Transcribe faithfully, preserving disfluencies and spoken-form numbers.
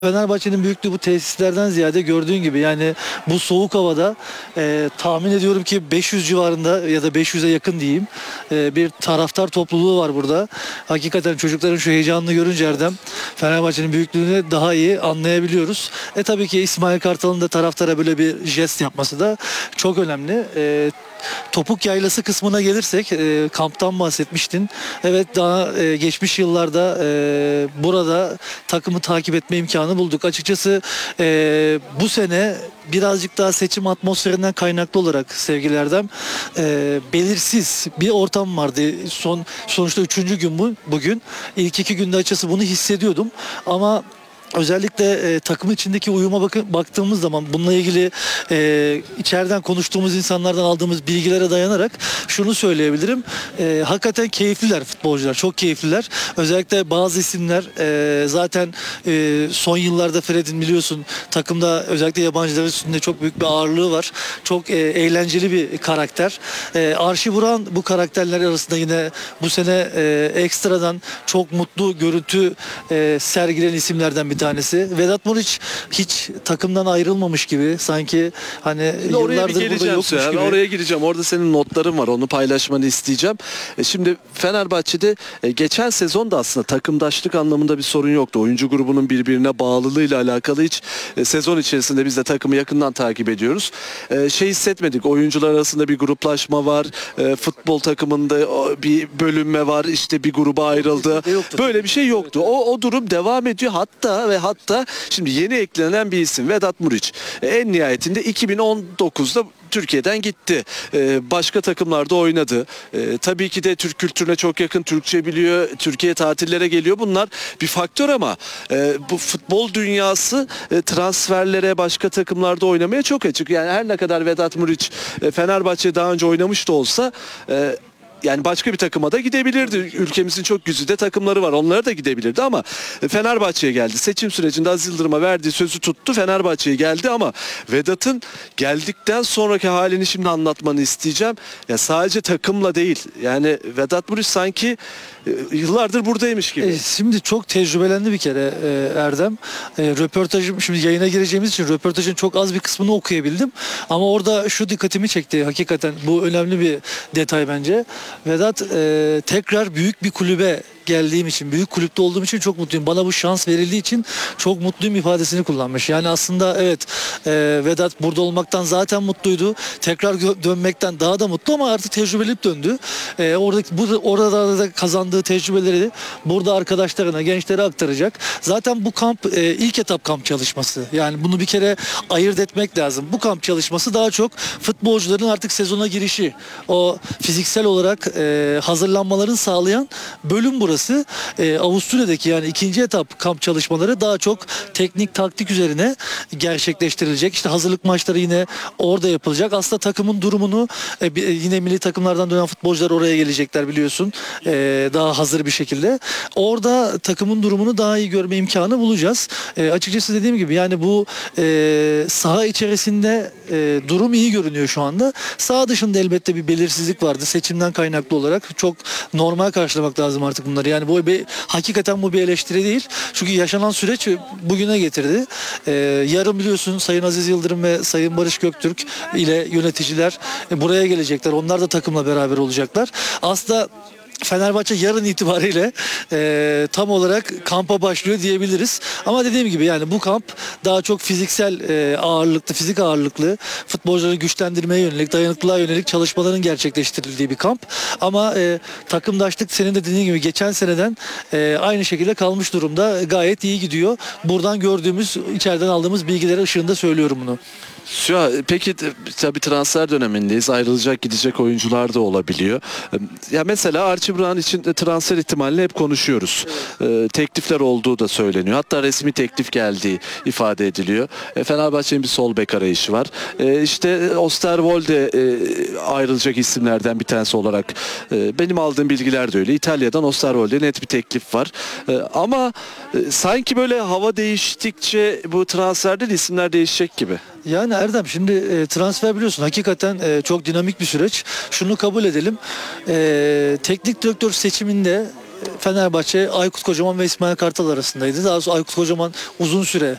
Fenerbahçe'nin büyüklüğü bu tesislerden ziyade gördüğün gibi yani bu soğuk havada e, tahmin ediyorum ki beş yüz civarında ya da beş yüze yakın diyeyim e, bir taraftar topluluğu var burada. Hakikaten çocukların şu heyecanını görünce Erdem Fenerbahçe'nin büyüklüğünü daha iyi anlayabiliyoruz. E tabii ki İsmail Kartal'ın da taraftara böyle bir jest yapması da çok önemli. E, Topuk Yaylası kısmına gelirsek e, kamptan bahsetmiştin. Evet daha e, geçmiş yıllarda e, burada takımı takip etme imkanı bulduk. Açıkçası e, bu sene birazcık daha seçim atmosferinden kaynaklı olarak sevgili Erdem e, belirsiz bir ortam vardı. Son sonuçta üçüncü gün bu bugün. İlk iki günde açıkçası bunu hissediyordum ama özellikle e, takım içindeki uyuma bakın, baktığımız zaman bununla ilgili e, içeriden konuştuğumuz insanlardan aldığımız bilgilere dayanarak şunu söyleyebilirim. E, hakikaten keyifliler futbolcular. Çok keyifliler. Özellikle bazı isimler e, zaten e, son yıllarda Fred'in biliyorsun takımda özellikle yabancıların üstünde çok büyük bir ağırlığı var. Çok e, eğlenceli bir karakter. E, Arşi Buran bu karakterler arasında yine bu sene e, ekstradan çok mutlu görüntü e, sergileyen isimlerden bir tanesi. Vedat Muriç hiç takımdan ayrılmamış gibi sanki hani Şimdi yıllardır burada yokmuş Süher. gibi. Oraya gireceğim. Orada senin notların var. Onu paylaşmanı isteyeceğim. E şimdi Fenerbahçe'de e, geçen sezon da aslında takımdaşlık anlamında bir sorun yoktu. Oyuncu grubunun birbirine bağlılığıyla alakalı hiç e, sezon içerisinde biz de takımı yakından takip ediyoruz. E, şey hissetmedik. Oyuncular arasında bir gruplaşma var. E, futbol takımında o, bir bölünme var. İşte bir gruba ayrıldı. Böyle bir şey yoktu. O, o durum devam ediyor. Hatta ve hatta şimdi yeni eklenen bir isim Vedat Muriç. E, en nihayetinde iki bin on dokuzda Türkiye'den gitti. Ee, başka takımlarda oynadı. Ee, tabii ki de Türk kültürüne çok yakın, Türkçe biliyor, Türkiye tatillere geliyor. Bunlar bir faktör ama e, bu futbol dünyası e, transferlere başka takımlarda oynamaya çok açık. Yani her ne kadar Vedat Muriç e, Fenerbahçe daha önce oynamış da olsa e, yani başka bir takıma da gidebilirdi. Ülkemizin çok güzide takımları var. Onlara da gidebilirdi ama Fenerbahçe'ye geldi. Seçim sürecinde Aziz Yıldırım'a verdiği sözü tuttu. Fenerbahçe'ye geldi ama Vedat'ın geldikten sonraki halini şimdi anlatmanı isteyeceğim. Ya sadece takımla değil. Yani Vedat Muriç sanki yıllardır buradaymış gibi. E, şimdi çok tecrübelendi bir kere e, Erdem. E, röportajım şimdi yayına gireceğimiz için röportajın çok az bir kısmını okuyabildim. Ama orada şu dikkatimi çekti. Hakikaten bu önemli bir detay bence. Vedat e, tekrar büyük bir kulübe geldiğim için, büyük kulüpte olduğum için çok mutluyum. Bana bu şans verildiği için çok mutluyum ifadesini kullanmış. Yani aslında evet e, Vedat burada olmaktan zaten mutluydu. Tekrar gö- dönmekten daha da mutlu ama artık tecrübelip döndü. E, oradaki, burada, orada da kazandığı tecrübeleri burada arkadaşlarına, gençlere aktaracak. Zaten bu kamp e, ilk etap kamp çalışması. Yani bunu bir kere ayırt etmek lazım. Bu kamp çalışması daha çok futbolcuların artık sezona girişi, o fiziksel olarak e, hazırlanmalarını sağlayan bölüm burası. E, Avusturya'daki yani ikinci etap kamp çalışmaları daha çok teknik taktik üzerine gerçekleştirilecek. İşte hazırlık maçları yine orada yapılacak. Aslında takımın durumunu e, yine milli takımlardan dönen futbolcular oraya gelecekler biliyorsun. E, daha hazır bir şekilde. Orada takımın durumunu daha iyi görme imkanı bulacağız. E, açıkçası dediğim gibi yani bu e, saha içerisinde e, durum iyi görünüyor şu anda. Saha dışında elbette bir belirsizlik vardı. Seçimden kaynaklı olarak çok normal karşılamak lazım artık bunları. Yani bu bir, hakikaten bu bir eleştiri değil. Çünkü yaşanan süreç bugüne getirdi. Ee, yarın biliyorsun Sayın Aziz Yıldırım ve Sayın Barış Göktürk ile yöneticiler e, buraya gelecekler. Onlar da takımla beraber olacaklar. Aslında Fenerbahçe yarın itibariyle e, tam olarak kampa başlıyor diyebiliriz. Ama dediğim gibi yani bu kamp daha çok fiziksel e, ağırlıklı, fizik ağırlıklı futbolcuları güçlendirmeye yönelik, dayanıklılığa yönelik çalışmaların gerçekleştirildiği bir kamp. Ama e, takımdaşlık senin de dediğin gibi geçen seneden e, aynı şekilde kalmış durumda. Gayet iyi gidiyor. Buradan gördüğümüz, içeriden aldığımız bilgileri ışığında söylüyorum bunu. Ya, peki tabii transfer dönemindeyiz. Ayrılacak gidecek oyuncular da olabiliyor. Ya mesela Archie Brown için de transfer ihtimalini hep konuşuyoruz. Evet. Ee, teklifler olduğu da söyleniyor. Hatta resmi teklif geldiği ifade ediliyor. E, Fenerbahçe'nin bir sol bek arayışı var. E, işte Osterwolde e, ayrılacak isimlerden bir tanesi olarak e, benim aldığım bilgiler de öyle. İtalya'dan Osterwolde net bir teklif var. E, ama e, sanki böyle hava değiştikçe bu transferde de isimler değişecek gibi. Yani Erdem şimdi e, transfer biliyorsun hakikaten e, çok dinamik bir süreç. Şunu kabul edelim. E, teknik direktör seçiminde Fenerbahçe Aykut Kocaman ve İsmail Kartal arasındaydı. Daha sonra Aykut Kocaman uzun süre